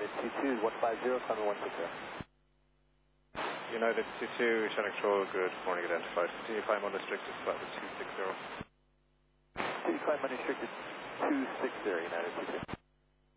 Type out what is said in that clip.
United 22, 150, climbing 160. United 22, Shannon Control, good morning, identified. Continue climb unrestricted, flight with 260. Continue climb unrestricted 260, United 22.